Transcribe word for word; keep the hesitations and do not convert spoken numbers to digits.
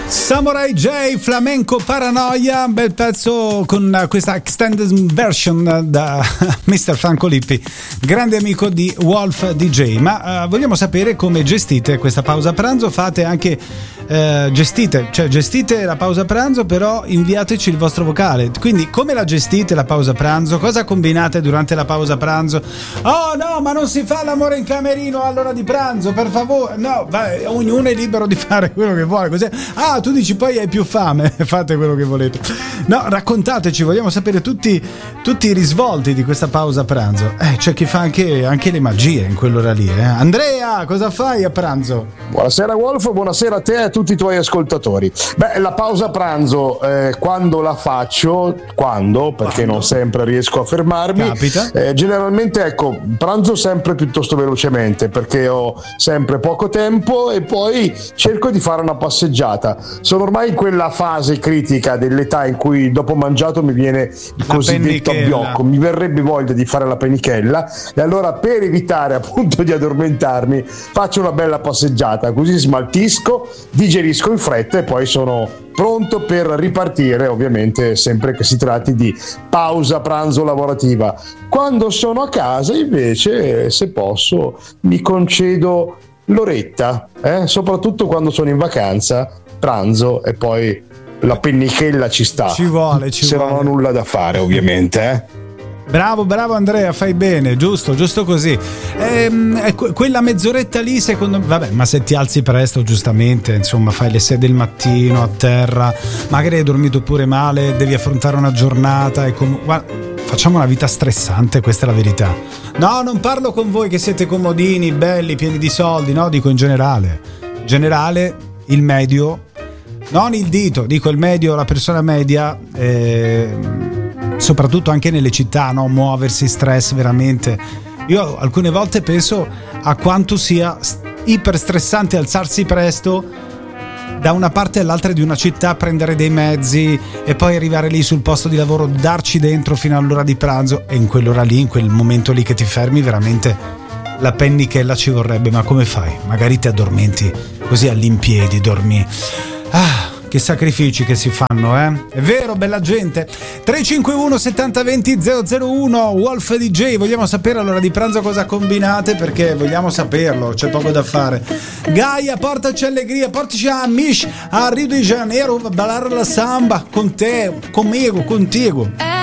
Samurai J, Flamenco Paranoia, bel pezzo con questa extended version da mister Franco Lippi, grande amico di Wolf D J. Ma uh, vogliamo sapere come gestite questa pausa pranzo? Fate anche uh, gestite, cioè gestite la pausa pranzo, però inviateci il vostro vocale. Quindi come la gestite la pausa pranzo? Cosa combinate durante la pausa pranzo? Oh no, ma non si fa l'amore in camerino all'ora di pranzo, per favore. No, vai, ognuno è libero di fare quello che vuole. Così. Ah, tu dici poi hai più fame, fate quello che volete. No, raccontateci, vogliamo sapere tutti, tutti i risvolti di questa pausa pranzo. Eh, c'è chi fa anche, anche le magie in quell'ora lì, eh. Andrea, cosa fai a pranzo? Buonasera Wolf, buonasera a te e a tutti i tuoi ascoltatori. Beh, la pausa pranzo, eh, quando la faccio, quando, perché quando? non sempre riesco a fermarmi, capita. Eh, generalmente ecco, pranzo sempre piuttosto velocemente perché ho sempre poco tempo e poi cerco di fare una passeggiata. Sono ormai in quella fase critica dell'età in cui dopo mangiato mi viene il la cosiddetto abbiocco, mi verrebbe voglia di fare la pennichella e allora per evitare appunto di addormentarmi faccio una bella passeggiata, così smaltisco, digerisco in fretta e poi sono pronto per ripartire, ovviamente sempre che si tratti di pausa pranzo lavorativa. Quando sono a casa invece, se posso, mi concedo l'oretta, eh? soprattutto quando sono in vacanza, pranzo e poi la pennichella ci sta, ci vuole, ci se vuole. non ho nulla da fare ovviamente, eh? Bravo, bravo Andrea, fai bene, giusto, giusto così. Ehm, quella mezz'oretta lì, secondo me, vabbè, ma se ti alzi presto, giustamente, insomma, fai le sei del mattino a terra, magari hai dormito pure male, devi affrontare una giornata e com- guarda, facciamo una vita stressante, questa è la verità. No, non parlo con voi che siete comodini, belli, pieni di soldi, no, dico in generale. In generale, il medio, non il dito, dico il medio, la persona media, eh, soprattutto anche nelle città, no? Muoversi, stress veramente. Io alcune volte penso a quanto sia iper stressante alzarsi presto da una parte all'altra di una città, prendere dei mezzi e poi arrivare lì sul posto di lavoro, darci dentro fino all'ora di pranzo, e in quell'ora lì, in quel momento lì che ti fermi, veramente la pennichella ci vorrebbe. Ma come fai? Magari ti addormenti così all'impiedi, dormi. Ah, che sacrifici che si fanno, eh? È vero, bella gente. tre cinque uno settanta venti zero zero uno Wolf D J, vogliamo sapere all'ora di pranzo cosa combinate, perché vogliamo saperlo, c'è poco da fare. Gaia, portaci allegria, portaci a Mish a Rio de Janeiro a ballare la samba con te, conmigo, contigo.